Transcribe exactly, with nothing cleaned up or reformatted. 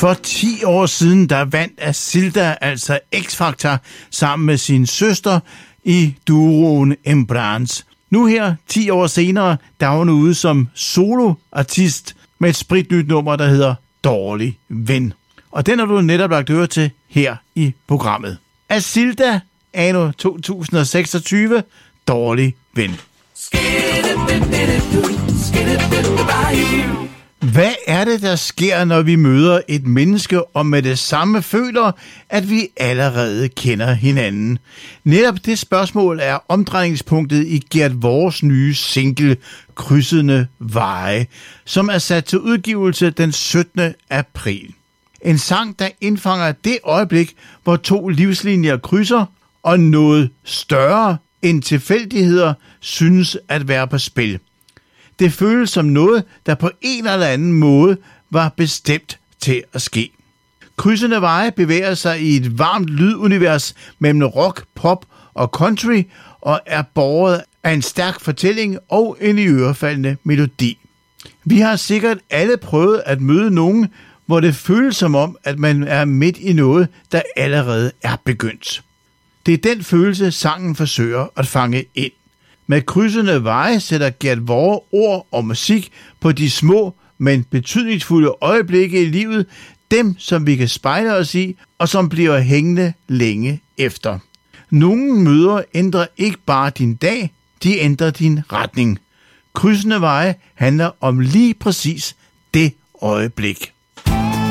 For ti år siden, der vandt Asilda altså X-Factor sammen med sin søster i duoen Embrace. Nu her, ti år senere, der er hun ude som soloartist med et spritnyt nummer, der hedder Dårlig Ven. Og den har du netop lagt øre til her i programmet. Asilda, anno to tusind og seksogtyve, Dårlig Ven. Hvad er det, der sker, når vi møder et menneske og med det samme føler, at vi allerede kender hinanden? Netop det spørgsmål er omdrejningspunktet i Gert Vores nye single, Krydsende Veje, som er sat til udgivelse den syttende april. En sang, der indfanger det øjeblik, hvor to livslinjer krydser, og noget større end tilfældigheder synes at være på spil. Det føles som noget, der på en eller anden måde var bestemt til at ske. Krydsende Veje bevæger sig i et varmt lydunivers mellem rock, pop og country, og er båret af en stærk fortælling og en iørefaldende melodi. Vi har sikkert alle prøvet at møde nogen, hvor det føles som om, at man er midt i noget, der allerede er begyndt. Det er den følelse, sangen forsøger at fange ind. Med Krydsende Veje sætter Gert Vores ord og musik på de små, men betydningsfulde øjeblikke i livet, dem som vi kan spejle os i, og som bliver hængende længe efter. Nogle møder ændrer ikke bare din dag, de ændrer din retning. Krydsende Veje handler om lige præcis det øjeblik.